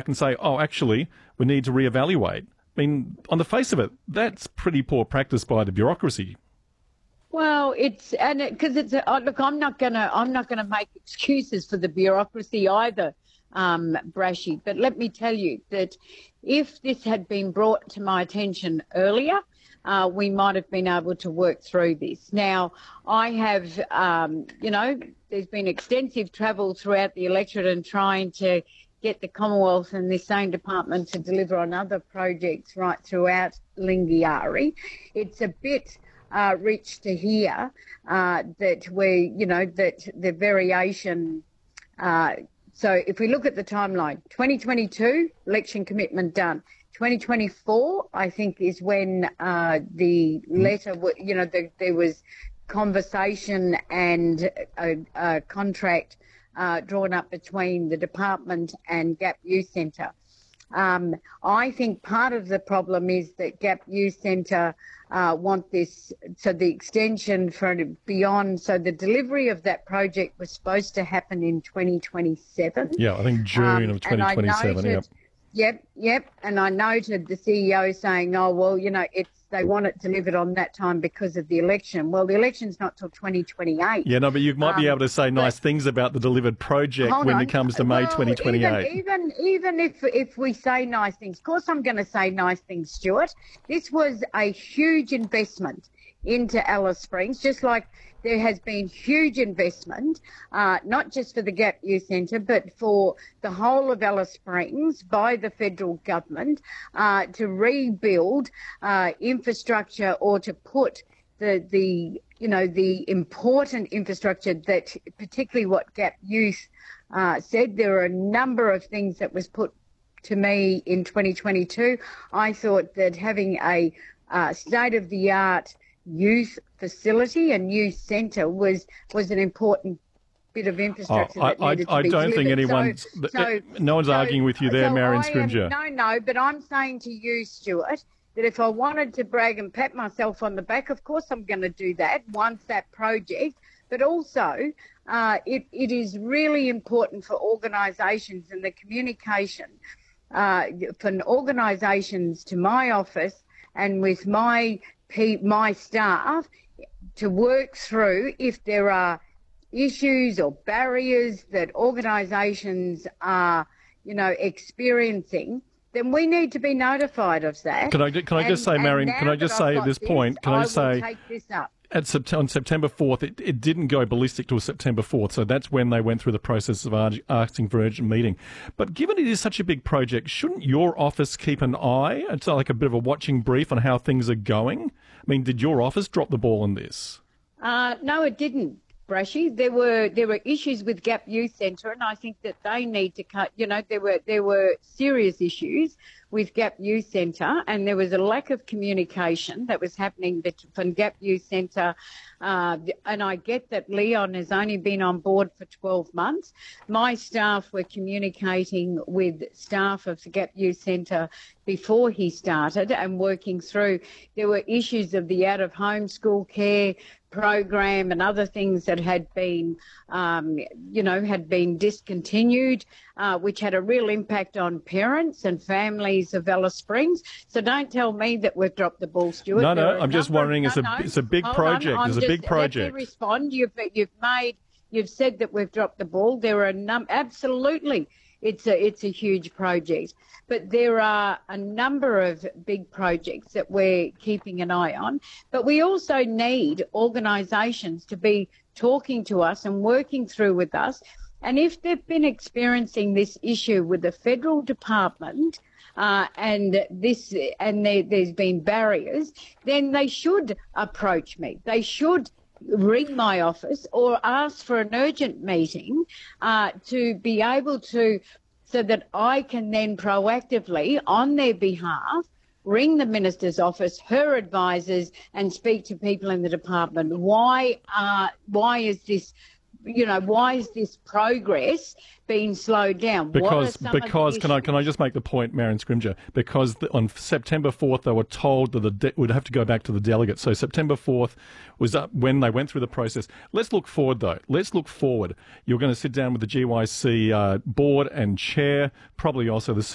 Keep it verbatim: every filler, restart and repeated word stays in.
and say, oh, actually, we need to reevaluate. I mean, on the face of it, that's pretty poor practice by the bureaucracy. Well, it's and because it, it's oh, look, I'm not gonna I'm not gonna make excuses for the bureaucracy either, um, Brashy. But let me tell you that if this had been brought to my attention earlier, uh, we might have been able to work through this. Now, I have, um, you know, there's been extensive travel throughout the electorate and trying to get the Commonwealth and this same department to deliver on other projects right throughout Lingiari. It's a bit uh, rich to hear uh, that we, you know, that the variation. Uh, so if we look at the timeline, twenty twenty-two, election commitment done. twenty twenty-four, I think, is when uh, the letter, you know, the, there was conversation and a, a contract Uh, drawn up between the department and Gap Youth Centre. Um, I think part of the problem is that Gap Youth Centre uh, want this, so the extension for beyond, so the delivery of that project was supposed to happen in twenty twenty-seven. Yeah, I think June um, of twenty twenty-seven. Noted, yep. Yep, yep. And I noted the C E O saying, oh, well, you know, it's they want it delivered on that time because of the election. Well, the election's not till twenty twenty-eight. Yeah, no, but you might um, be able to say nice things about the delivered project when on. it comes to May well, twenty twenty-eight. Even, even, even if, if we say nice things, of course I'm going to say nice things, Stuart. This was a huge investment into Alice Springs, just like there has been huge investment, uh, not just for the Gap Youth Centre, but for the whole of Alice Springs by the federal government uh, to rebuild uh, infrastructure or to put the, the, you know, the important infrastructure that, particularly what Gap Youth uh, said, there are a number of things that was put to me in twenty twenty-two. I thought that having a uh, state-of-the-art youth facility and youth centre was was an important bit of infrastructure oh, that I, needed I, to be I don't delivered. think anyone, so, so, no one's so, arguing with you there, so Marion I Scrimgeour. Am, no, no, but I'm saying to you, Stuart, that if I wanted to brag and pat myself on the back, of course I'm going to do that once that project, but also uh, it, it is really important for organisations and the communication uh, for organisations to my office and with my my staff to work through if there are issues or barriers that organisations are, you know, experiencing, then we need to be notified of that. Can I, can I and, just say, Marion, can I just say at this this point, can I, I say, take this up. At Sept- on September fourth, it, it didn't go ballistic till September fourth, so that's when they went through the process of ar- asking for urgent meeting. But given it is such a big project, shouldn't your office keep an eye? It's like a bit of a watching brief on how things are going. I mean, did your office drop the ball on this? Uh, no, it didn't, Brashy. There were there were issues with Gap Youth Centre, and I think that they need to cut. You know, there were there were serious issues with Gap Youth Centre, and there was a lack of communication that was happening from Gap Youth Centre. Uh, and I get that Leon has only been on board for twelve months. My staff were communicating with staff of the Gap Youth Centre before he started and working through. There were issues of the out-of-home school care program and other things that had been, um, you know, had been discontinued, uh, which had a real impact on parents and families of Alice Springs. So don't tell me that we've dropped the ball, Stuart. No, there no, I'm just wondering. Of, it's, no, a, it's a big hold project. On, it's a just, big project. Let me respond. You've, you've made, you've said that we've dropped the ball. There are a num- absolutely. It's a it's a huge project, but there are a number of big projects that we're keeping an eye on. But we also need organisations to be talking to us and working through with us. And if they've been experiencing this issue with the federal department uh, and this and there, there's been barriers, then they should approach me. They should ring my office or ask for an urgent meeting uh, to be able to, so that I can then proactively, on their behalf, ring the minister's office, her advisors, and speak to people in the department. Why, uh, why is this? You know, why is this progress being slowed down? Because, because can I can I just make the point, Marion Scrimgeour? Because the, on September fourth, they were told that the de- would have to go back to the delegates. So September fourth was up when they went through the process. Let's look forward, though. Let's look forward. You're going to sit down with the G Y C uh, board and chair, probably also the